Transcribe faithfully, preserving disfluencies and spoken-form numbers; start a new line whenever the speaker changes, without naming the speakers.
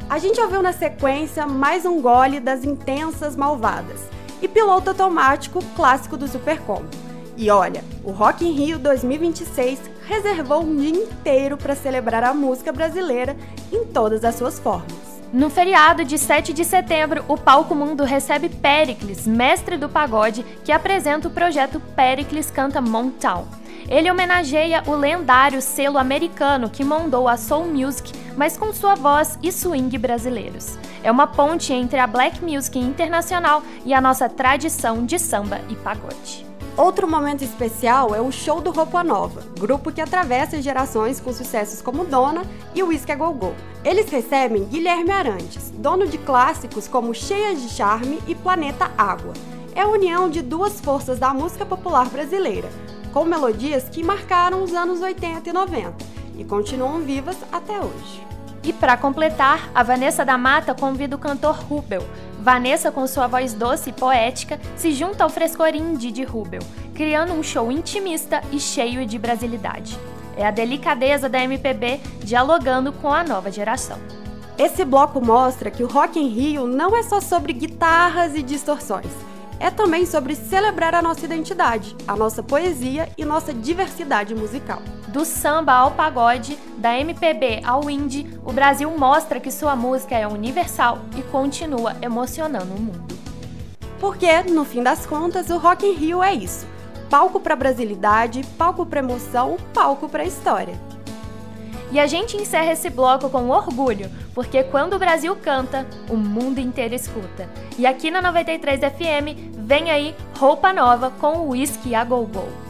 A gente ouviu na sequência Mais um Gole das Intensas Malvadas e Piloto Automático, clássico do Super Combo. E olha, o Rock in Rio dois mil e vinte e seis reservou um dia inteiro para celebrar a música brasileira em todas as suas formas.
No feriado de sete de setembro, o Palco Mundo recebe Péricles, mestre do pagode, que apresenta o projeto Péricles Canta Motown. Ele homenageia o lendário selo americano que mondou a soul music, mas com sua voz e swing brasileiros. É uma ponte entre a black music internacional e a nossa tradição de samba e pagode.
Outro momento especial é o show do Roupa Nova, grupo que atravessa gerações com sucessos como Dona e Whisky a Go-Go. Eles recebem Guilherme Arantes, dono de clássicos como Cheias de Charme e Planeta Água. É a união de duas forças da música popular brasileira, com melodias que marcaram os anos oitenta e noventa e continuam vivas até hoje.
E para completar, a Vanessa da Mata convida o cantor Rubel. Vanessa, com sua voz doce e poética, se junta ao frescor indie de Rubel, criando um show intimista e cheio de brasilidade. É a delicadeza da M P B dialogando com a nova geração.
Esse bloco mostra que o Rock in Rio não é só sobre guitarras e distorções. É também sobre celebrar a nossa identidade, a nossa poesia e nossa diversidade musical.
Do samba ao pagode, da M P B ao indie, o Brasil mostra que sua música é universal e continua emocionando o mundo.
Porque, no fim das contas, o Rock in Rio é isso. Palco para brasilidade, palco para emoção, palco para história.
E a gente encerra esse bloco com orgulho, porque quando o Brasil canta, o mundo inteiro escuta. E aqui na noventa e três F M, vem aí Roupa Nova com o Whisky a Go-Go.